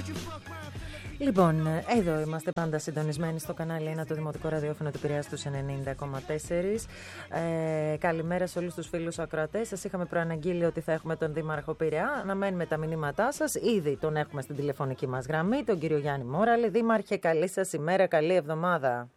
Λοιπόν, εδώ είμαστε πάντα συντονισμένοι στο κανάλι 1 του Δημοτικού Ραδιόφωνο του Πειραιάς στους 90,4. Καλημέρα σε όλους τους φίλους ακροατές. Σας είχαμε προαναγγείλει ότι θα έχουμε τον Δήμαρχο Πειραιά. Αναμένουμε τα μηνύματά σας. Ήδη τον έχουμε στην τηλεφωνική μας γραμμή, τον κύριο Γιάννη Μόραλη. Δήμαρχε, καλή σας ημέρα, καλή εβδομάδα.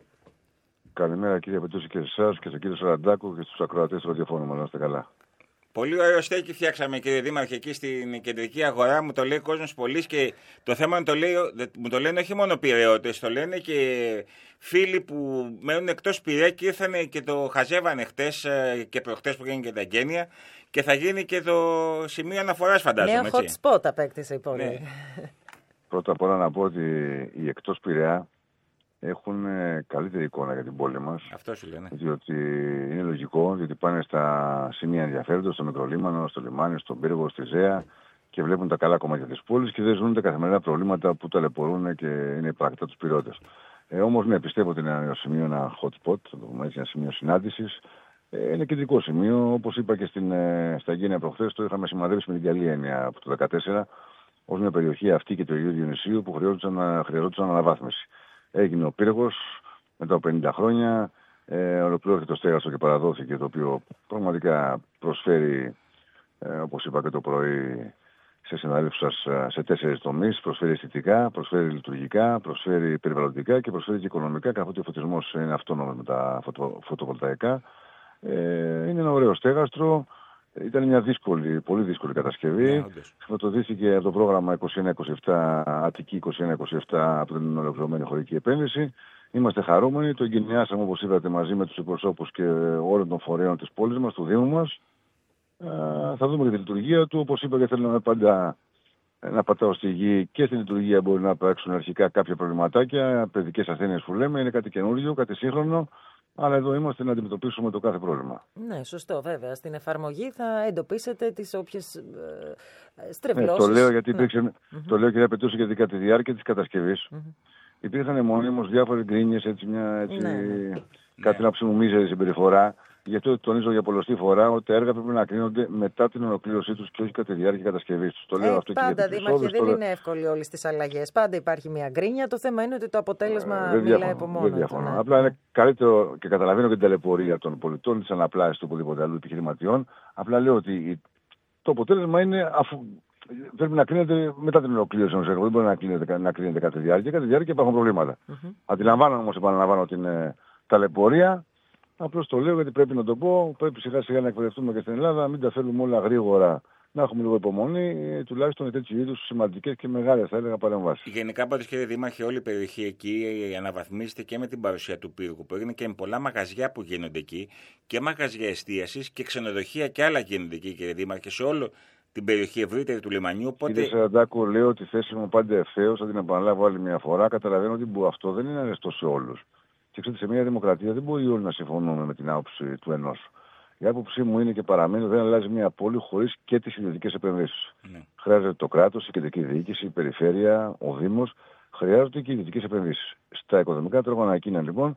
Καλημέρα κύριε Πετούση και σε εσάς και στον κύριο Σαραντάκο και στους ακροατές του ραδιοφώνου μας. Να είστε καλά. Πολύ ωραίο στέκι φτιάξαμε, κύριε Δήμαρχε, εκεί στην κεντρική αγορά. Μου το λέει ο κόσμος πολύς και το θέμα μου το λένε όχι μόνο πειραιώτες, το λένε και φίλοι που μένουν εκτός Πειραιά και ήρθαν και το χαζεύανε χτες και προχτές που έγινε και τα εγγένεια και θα γίνει και το σημείο αναφοράς, φαντάζομαι. Νέο hot spot απέκτησε η πόλη. Ναι. Πρώτα απ' όλα να πω ότι οι εκτός Πειραιά έχουν καλύτερη εικόνα για την πόλη μας. Αυτό σου λένε. Διότι είναι λογικό, διότι πάνε στα σημεία ενδιαφέροντος, στο Μικρολίμανο, στο λιμάνι, στον Πύργο, στη Ζαία και βλέπουν τα καλά κομμάτια της πόλης και δεν ζουν τα καθημερινά προβλήματα που ταλαιπωρούν και είναι υπαρκτά τους πυρώτες. Όμως ναι, πιστεύω ότι είναι ένα σημείο, ένα hot spot, ένα σημείο συνάντησης. Είναι κεντρικό σημείο, όπως είπα και στα εγγένεια προχθές, το είχαμε σημαδέψει με την καλή έννοια από το 2014 ως μια περιοχή αυτή και του Αγίου Διονυσίου που χρειαζόταν αναβάθμιση. Έγινε ο Πύργος μετά από 50 χρόνια, ολοκληρώθηκε το στέγαστρο και παραδόθηκε, το οποίο πραγματικά προσφέρει, όπως είπα και το πρωί σε συναδέλφους σας, σε 4 τομείς. Προσφέρει αισθητικά, προσφέρει λειτουργικά, προσφέρει περιβαλλοντικά και προσφέρει και οικονομικά, καθότι ο φωτισμός είναι αυτόνομος με τα φωτοβολταϊκά. Είναι ένα ωραίο στέγαστρο. Ήταν μια πολύ δύσκολη κατασκευή. Χρηματοδοτήθηκε από το πρόγραμμα 21-27, Αττική 21-27 από την ολοκληρωμένη χωρική επένδυση. Είμαστε χαρούμενοι. Το εγκαινιάσαμε, όπως είπατε, μαζί με τους εκπροσώπους και όλων των φορέων της πόλης μας, του Δήμου μας. Θα δούμε και τη λειτουργία του. Όπως είπα, και θέλουμε πάντα να πατάω στη γη και στη λειτουργία μπορεί να υπάρξουν αρχικά κάποια προβληματάκια, παιδικές ασθένειες που λέμε. Είναι κάτι καινούργιο, κάτι σύγχρονο. Αλλά εδώ είμαστε να αντιμετωπίσουμε το κάθε πρόβλημα. Ναι, σωστό, βέβαια. Στην εφαρμογή θα εντοπίσετε τις όποιες στρεβλώσεις. Το λέω γιατί το λέω και Πετούση, γιατί κατά τη διάρκεια της κατασκευής υπήρχαν μονίμως διάφορες γκρίνιες, κάτι να ψημομίζεται συμπεριφορά. Γι' αυτό τονίζω για πολλωστή φορά ότι τα έργα πρέπει να κρίνονται μετά την ολοκλήρωσή τους και όχι κατά τη διάρκεια κατασκευής τους. Το λέω αυτό πάντα, και για Δήμαρχε, δεν είναι εύκολη όλες τις αλλαγές. Πάντα υπάρχει μια γκρίνια. Το θέμα είναι ότι το αποτέλεσμα μιλάει από μόνο. Δεν διαφωνώ. Απλά είναι καλύτερο και καταλαβαίνω και την ταλαιπωρία των πολιτών, της αναπλάσης του οπουδήποτε αλλού επιχειρηματιών. Απλά λέω ότι το αποτέλεσμα είναι πρέπει να κρίνεται μετά την ολοκλήρωση ενός έργου. Δεν μπορεί να κρίνεται κατά τη διάρκεια. Κατά τη διάρκεια υπάρχουν προβλήματα. Αντιλαμβάνομαι όμως, επαναλαμβάνω, την ταλαιπωρία. Απλώς το λέω γιατί πρέπει να το πω. Πρέπει σιγά σιγά να εκπαιδευτούμε και στην Ελλάδα, να μην τα θέλουμε όλα γρήγορα, να έχουμε λίγο υπομονή, τουλάχιστον για τέτοιου είδους σημαντικές και μεγάλες, θα έλεγα, παρεμβάσεις. Γενικά, πάντως, κύριε Δήμαρχε, όλη η περιοχή εκεί αναβαθμίζεται και με την παρουσία του Πύργου που έγινε και με πολλά μαγαζιά που γίνονται εκεί και μαγαζιά εστίασης και ξενοδοχεία και άλλα γίνονται εκεί, κύριε Δήμαρχε, σε όλη την περιοχή ευρύτερη του λιμανιού. Οπότε... Κύριε Σαραντάκο, λέω ότι η θέση μου πάντα ευθέως, θα την επαναλάβω άλλη μια φορά. Καταλαβαίνω ότι αυτό δεν είναι αρεστό σε όλους. Και ξέρετε, σε μια δημοκρατία δεν μπορεί όλοι να συμφωνούμε με την άποψη του ενός. Η άποψή μου είναι και παραμένει ότι δεν αλλάζει μια πόλη χωρίς και τις ιδιωτικές επενδύσεις. Χρειάζεται το κράτος, η κεντρική διοίκηση, η περιφέρεια, ο Δήμος. Χρειάζονται και οι ιδιωτικές επενδύσεις. Στα οικοδομικά τρόγωνα εκείνα λοιπόν,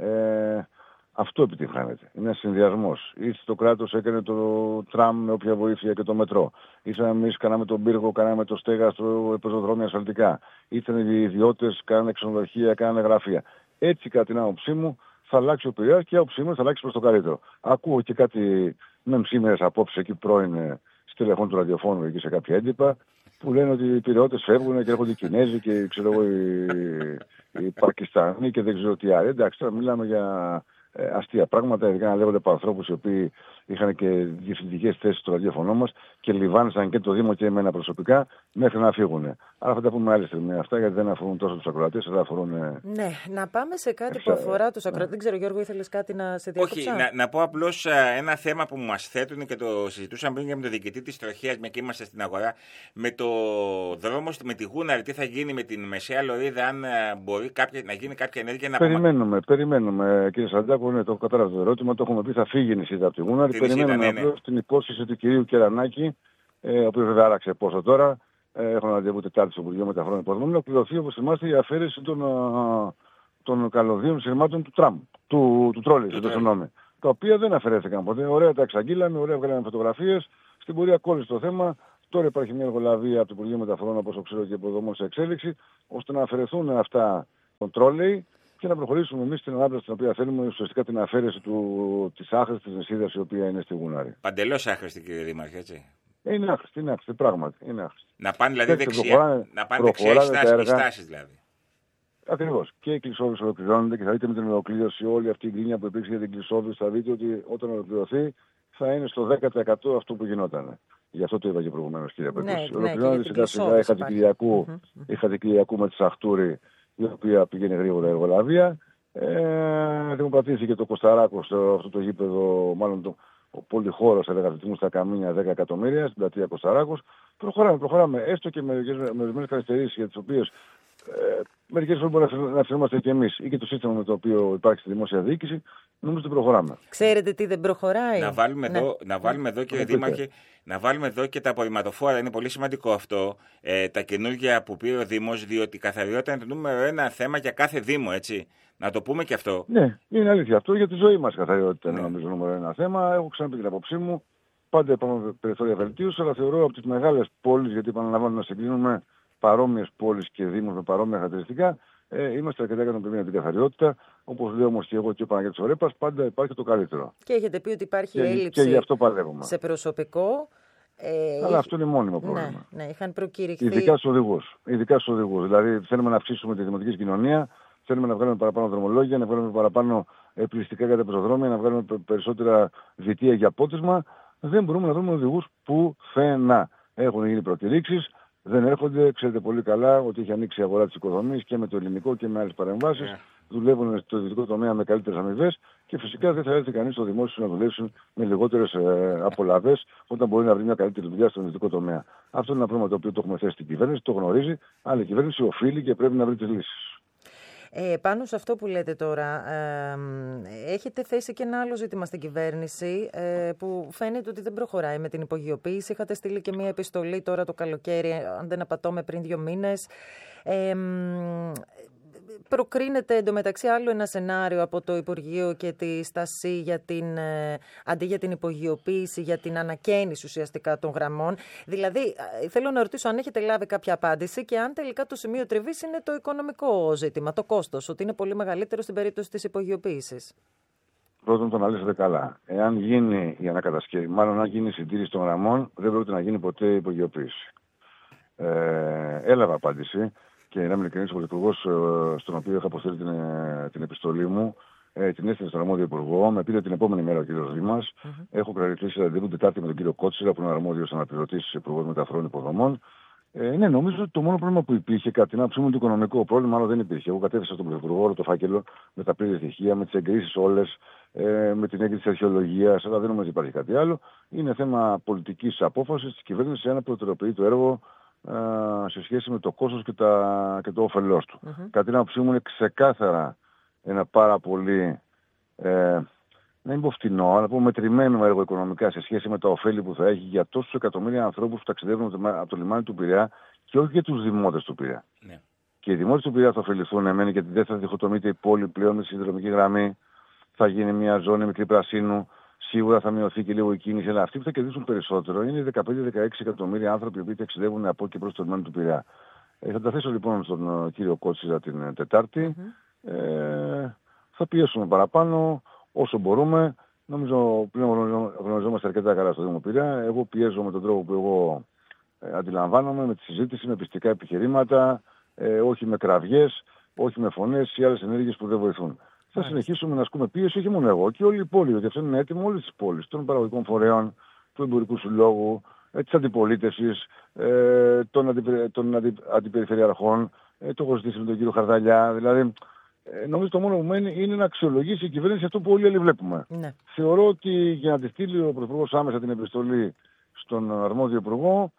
αυτό επιτυγχάνεται. Είναι ένας συνδυασμός. Ήρθε το κράτος, έκανε το τραμ με όποια βοήθεια και το μετρό. Ήρθαμε εμείς, κάναμε τον Πύργο, κάναμε το στέγαστρο, πεζοδρόμια ασφαλτικά. Ήρθαν οι ιδιώτες, κάνανε ξενοδοχεία, κάνανε γραφεία. Έτσι, κατά την άποψή μου, θα αλλάξει ο Πειραιάς και η άποψή μου θα αλλάξει προς το καλύτερο. Ακούω και κάτι μεμσήμερες απόψε εκεί πρώην στελεχών του ραδιοφώνου εκεί σε κάποια έντυπα που λένε ότι οι Πειραιώτες φεύγουν και έρχονται οι Κινέζοι και ξέρω εγώ οι Πακιστανοί και δεν ξέρω τι άλλο. Εντάξει, τώρα μιλάμε για αστεία πράγματα, ειδικά να λέγονται από ανθρώπους οι οποίοι είχαν και διευθυντικές θέσεις στο ραδιόφωνο μας και λιβάνισαν και το Δήμο και εμένα προσωπικά μέχρι να φύγουν. Άρα θα τα πούμε άλλη στιγμή αυτά, γιατί δεν αφορούν τόσο τους ακροατές, αλλά αφορούν. Ναι, να πάμε σε κάτι που αφορά τους ακροατές. Δεν ξέρω, Γιώργο, ήθελες κάτι να σε διακόψω? Όχι, να πω απλώς ένα θέμα που μας θέτουν και το συζητούσαμε πριν για με τον διοικητή της Τροχέας, μια και είμαστε στην αγορά, με το δρόμο, με τη Γούναρη, τι θα γίνει με την Μεσαία Λωρίδα, αν μπορεί να γίνει κάποια ενέργεια να Περιμένουμε, κύριε Σαντάκο, το κατάλαβα το ερώτημα, το έχουμε πει, θα φύγει η νησίδα από τη Γούναρη. Περιμένουμε απλώς την υπόσχεση του κυρίου Κερανάκη, ο οποίος βέβαια άλλαξε πόσο τώρα. Έχω να ραντεβού Τετάρτη στο Υπουργείο Μεταφορών Υποδομών, να πληρωθεί, όπως θυμάστε, η αφαίρεση των καλωδίων σειρμάτων του τραμ, του τρόλι, τα οποία δεν αφαιρέθηκαν ποτέ. Ωραία τα εξαγγείλαμε, ωραία βγάλαμε φωτογραφίες. Στην πορεία κόλλησε το θέμα Τώρα υπάρχει μια εργολαβία από το Υπουργείο Μεταφορών, όπως ξέρω, και υποδομών σε εξέλιξη, ώστε να αφαιρεθούν αυτά των τρόλεϊ και να προχωρήσουμε εμείς στην ανάπτυξη την οποία θέλουμε, ουσιαστικά την αφαίρεση της άχρηστης νησίδας η οποία είναι στη Γουνάρη. Παντελώς άχρηστη, κύριε Δήμαρχε, έτσι. Είναι άχρηστη, πράγματι. Είναι άχρηστη. Να πάνε δηλαδή δεξιά οι στάσεις δηλαδή. Ακριβώς. Και οι κλεισόβες ολοκληρώνονται και θα δείτε με την ολοκλήρωση όλη αυτή η γκρίνια που υπήρξε για την κλεισόβες, θα δείτε ότι όταν ολοκληρωθεί θα είναι στο 10% αυτό που γινόταν. Γι' αυτό το είπα και προηγουμένως, κύριε Πετρούση. Ολοκληρώνεται σιγά σιγά. Είχατε Κυριακού με τη Σαχτούρη, η οποία πηγαίνει γρήγορα η εργολαβία. Δημοπρατήθηκε το Κοσταράκο, αυτό το γήπεδο, μάλλον ο πολυχώρος, έλεγα, στα Καμίνια 10 εκατομμύρια, στην πλατεία Κοσταράκος. Προχωράμε, έστω και με ορισμένες καθυστερήσεις για τις οποίες μερικές φορές μπορεί να ευθυνόμαστε και εμείς ή και το σύστημα με το οποίο υπάρχει στη δημόσια διοίκηση. Νομίζω ότι προχωράμε. Ξέρετε τι δεν προχωράει? Να βάλουμε εδώ, κύριε Δήμαρχε, να βάλουμε εδώ και τα απορριμματοφόρα. Είναι πολύ σημαντικό αυτό. Τα καινούργια που πήρε ο Δήμος, διότι η καθαριότητα είναι το νούμερο ένα θέμα για κάθε Δήμο, έτσι. Να το πούμε και αυτό. Ναι, είναι αλήθεια αυτό. Για τη ζωή μας η καθαριότητα είναι νομίζω νούμερο ένα θέμα. Έχω ξαναπεί την απόψή μου. Πάντα υπάρχουν περιθώρια βελτίωση, αλλά θεωρώ από τις μεγάλες πόλεις, γιατί επαναλαμβάνω να συγκρίνουμε παρόμοιες πόλεις και δήμους με παρόμοια χαρακτηριστικά, είμαστε αρκετά ικανοποιημένοι με την καθαριότητα. Όπως λέω όμως και εγώ και ο Παναγιώτης Ορέπας, πάντα υπάρχει το καλύτερο. Και έχετε πει ότι υπάρχει έλλειψη και γι' αυτό παλεύουμε. Σε προσωπικό. Αλλά αυτό είναι μόνιμο πρόβλημα. Ναι, είχαν προκηρυχθεί. Ειδικά στους οδηγούς. Δηλαδή θέλουμε να αυξήσουμε τη δημοτική κοινωνία, θέλουμε να βγάλουμε παραπάνω δρομολόγια, να βγάλουμε παραπάνω πληστικά για τα πεζοδρόμια, να βγάλουμε περισσότερα διτεία για πότισμα. Δεν μπορούμε να βρούμε οδηγούς πουθενά. Έχουν γίνει προκηρύξεις. Δεν έρχονται, ξέρετε πολύ καλά ότι έχει ανοίξει η αγορά της οικοδομής και με το ελληνικό και με άλλες παρεμβάσεις. Δουλεύουν στο ιδιωτικό τομέα με καλύτερες αμοιβές και φυσικά δεν θα έρθει κανείς στο δημόσιο να δουλέψει με λιγότερες απολαβές όταν μπορεί να βρει μια καλύτερη δουλειά στο ιδιωτικό τομέα. Αυτό είναι ένα πρόβλημα το οποίο το έχουμε θέσει στην κυβέρνηση, το γνωρίζει, αλλά η κυβέρνηση οφείλει και πρέπει να βρει τις λύσεις. Πάνω σε αυτό που λέτε τώρα, έχετε θέσει και ένα άλλο ζήτημα στην κυβέρνηση που φαίνεται ότι δεν προχωράει με την υπογειοποίηση. Είχατε στείλει και μία επιστολή τώρα το καλοκαίρι, αν δεν απατώμε, πριν 2 μήνες. Προκρίνεται εντωμεταξύ άλλο ένα σενάριο από το Υπουργείο και τη Στασή για αντί για την υπογειοποίηση, για την ανακαίνιση ουσιαστικά των γραμμών. Δηλαδή, θέλω να ρωτήσω αν έχετε λάβει κάποια απάντηση και αν τελικά το σημείο τριβής είναι το οικονομικό ζήτημα, το κόστος, ότι είναι πολύ μεγαλύτερο στην περίπτωση της υπογειοποίησης. Πρώτον, το αναλύσετε καλά. Εάν γίνει η ανακατασκευή, μάλλον αν γίνει η συντήρηση των γραμμών, δεν πρόκειται να γίνει ποτέ υπογειοποίηση. Έλαβα απάντηση. Και να είμαι ειλικρινής, ο Υπουργός, στον οποίο είχα αποστείλει την επιστολή μου, την έστειλε στον αρμόδιο Υπουργό, με πήρε την επόμενη μέρα ο κ. Δήμας. Έχω κρατήσει ραντεβού Τετάρτη με τον κύριο Κότσιρα, που είναι αρμόδιος αναπληρωτής Υπουργός Μεταφορών Υποδομών. Ναι, νομίζω ότι το μόνο πρόβλημα που υπήρχε, κατά την άποψή μου, το οικονομικό πρόβλημα, άλλο δεν υπήρχε. Εγώ κατέθεσα στον Πρωθυπουργό όλο το φάκελο με τα πλήρη στοιχεία, με τις εγκρίσεις όλες, με την έγκριση της αρχαιολογίας, αλλά δεν νομίζω ότι υπάρχει κάτι άλλο. Είναι θέμα πολιτικής απόφασης της κυβέρνησης, ένα προτεραιοποιεί το έργο σε σχέση με το κόστος και το όφελός του. Κατά την άποψή μου είναι ξεκάθαρα ένα πάρα πολύ, να μην πω φτηνό, αλλά πω μετρημένο έργο οικονομικά σε σχέση με τα ωφέλη που θα έχει για τόσους εκατομμύρια ανθρώπους που ταξιδεύουν από το λιμάνι του Πειραιά και όχι για τους δημότες του Πειραιά. Ναι. Και οι δημότες του Πειραιά θα ωφεληθούν γιατί δεν θα διχοτομείται η πόλη πλέον με τη συνδρομική γραμμή, θα γίνει μια ζώνη μικρή πρασίνου. Σίγουρα θα μειωθεί και λίγο η κίνηση, αλλά αυτοί που θα κερδίσουν περισσότερο είναι οι 15-16 εκατομμύρια άνθρωποι που ταξιδεύουν από και προς το λιμάνι του Πειραιά. Θα τα θέσω λοιπόν στον κύριο Κότσιρα την Τετάρτη. Θα πιέσουμε παραπάνω όσο μπορούμε. Νομίζω πλέον γνωριζόμαστε αρκετά καλά στο Δήμο Πειραιά. Εγώ πιέζω με τον τρόπο που εγώ αντιλαμβάνομαι, με τη συζήτηση, με πιστικά επιχειρήματα, όχι με κραυγές, όχι με φωνές ή άλλες ενέργειες που δεν βοηθούν. Θα συνεχίσουμε να ασκούμε πίεση, όχι μόνο εγώ και όλη η πόλη, γιατί αυτό είναι έτοιμο όλες τις πόλεις, των παραγωγικών φορέων, του εμπορικού συλλόγου, της αντιπολίτευσης, των αντιπεριφερειαρχών, το έχω ζητήσει με τον κύριο Χαρδαλιά. Δηλαδή, νομίζω το μόνο που μένει είναι να αξιολογήσει η κυβέρνηση αυτό που όλοι άλλοι βλέπουμε. Ναι. Θεωρώ ότι για να τη στείλει ο Πρωθυπουργός άμεσα την επιστολή στον αρμόδιο Υπουργό,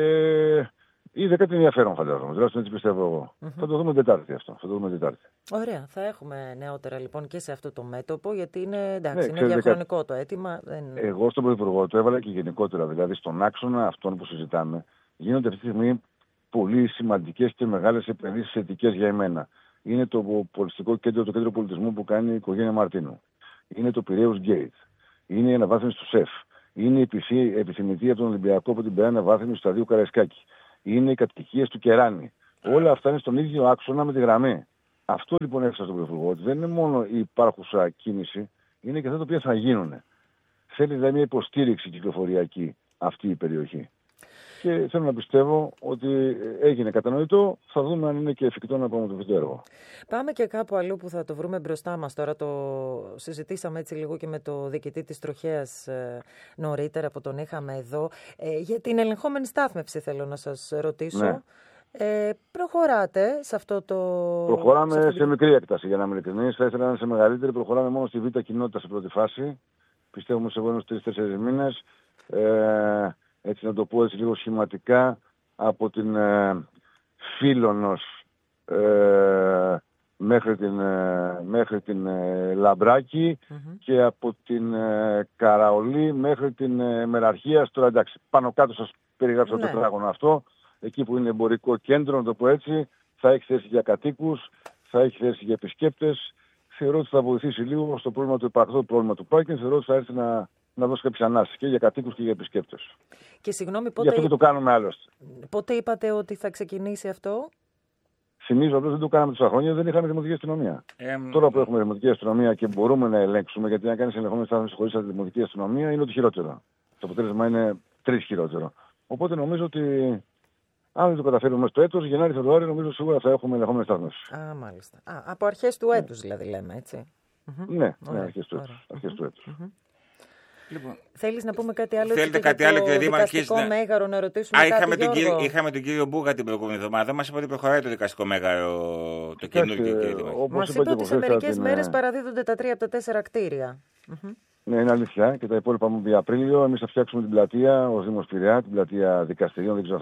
είδε κάτι ενδιαφέρον, φαντάζομαι. Δηλαδή, έτσι πιστεύω εγώ. Θα το δούμε Τετάρτη αυτό. Ωραία. Θα έχουμε νεότερα λοιπόν και σε αυτό το μέτωπο, γιατί είναι, είναι διαχρονικό το αίτημα. Εγώ στον Πρωθυπουργό το έβαλα και γενικότερα. Δηλαδή, στον άξονα αυτών που συζητάμε, γίνονται αυτή τη στιγμή πολύ σημαντικές και μεγάλες επενδύσεις θετικές για εμένα. Είναι το πολιτιστικό κέντρο, το κέντρο πολιτισμού που κάνει η οικογένεια Μαρτίνου. Είναι το Πειραιούς Gate. Είναι η αναβάθμιση του ΣΕΦ. Είναι η επιθυμητή από τον Ολυμπιακό που την περνάει αναβάθμιση του σταδίου Καραϊσκάκη. Είναι οι κατοικίες του Κεράνη. Όλα αυτά είναι στον ίδιο άξονα με τη γραμμή. Αυτό λοιπόν έφτασε στον Πρωθυπουργό, ότι δεν είναι μόνο η υπάρχουσα κίνηση, είναι και αυτά τα οποία θα γίνουν. Θέλει δηλαδή μια υποστήριξη κυκλοφοριακή αυτή η περιοχή. Και θέλω να πιστεύω ότι έγινε κατανοητό. Θα δούμε αν είναι και εφικτό να πραγματοποιηθεί το έργο. Πάμε και κάπου αλλού που θα το βρούμε μπροστά μας. Τώρα το συζητήσαμε έτσι λίγο και με το διοικητή της Τροχέας νωρίτερα που τον είχαμε εδώ. Για την ελεγχόμενη στάθμευση θέλω να σας ρωτήσω. Ναι. Προχωράτε σε αυτό το... Προχωράμε σε μικρή έκταση, για να είμαι ειλικρινής. Θα ήθελα να είναι σε μεγαλύτερη. Προχωράμε μόνο στη β' κοινότητα σε πρώτη φάση. Πιστεύουμε σε επόμενους 3-4 μήνες. Έτσι να το πω έτσι λίγο σχηματικά, από την Φίλωνος μέχρι την Λαμπράκη και από την Καραολή μέχρι την Μεραρχία. Τώρα εντάξει, πάνω κάτω σας περιγράψα το τετράγωνο αυτό. Εκεί που είναι εμπορικό κέντρο, να το πω έτσι, θα έχει θέση για κατοίκους, θα έχει θέση για επισκέπτες. Θεωρώ ότι θα βοηθήσει λίγο στο πρόβλημα του υπαρκτού πρόβλημα του πάρκινγκ. Θεωρώ ότι θα έρθει να δώσει κάποιες ανάσεις και για κατοίκους και για επισκέπτες. Και συγγνώμη, πότε... Γι' αυτό και το κάνουμε άλλωστε. Πότε είπατε ότι θα ξεκινήσει αυτό? Θυμίζω απλώς δεν το κάναμε τόσα χρόνια, δεν είχαμε δημοτική αστυνομία. Τώρα που έχουμε δημοτική αστυνομία και μπορούμε να ελέγξουμε, γιατί αν κάνεις ελεγχόμενη στάθμευση χωρίς δημοτική αστυνομία είναι ότι χειρότερο. Το αποτέλεσμα είναι 3 χειρότερο. Οπότε νομίζω ότι αν δεν το καταφέρουμε μέσα στο έτος, Γενάρη-Φεβρουάριο, νομίζω σίγουρα θα έχουμε ελεγχόμενη στάθμευση. Μάλιστα. Από αρχές του έτους δηλαδή λέμε, έτσι. Ναι, αρχές του έτους. Λοιπόν. Θέλεις να πούμε κάτι άλλο? Θέλετε κάτι άλλο, κύριε Δήμαρχε? Δικαστικό μέγαρο να ρωτήσουμε κάτι, είχαμε τον κύριο Μπούγα την προηγούμενη εβδομάδα. Μας είπε ότι προχωράει το δικαστικό μέγαρο το καινούργιο, κύριε Δήμαρχε. Μας είπε ότι σε μερικές μέρες παραδίδονται τα 3 από τα 4 κτίρια. Ναι, είναι αλήθεια. Και τα υπόλοιπα μου για Απρίλιο. Εμείς θα φτιάξουμε την πλατεία, ο Δήμος Πειραιά, την πλατεία δικαστηρίων. Δεν ξέρω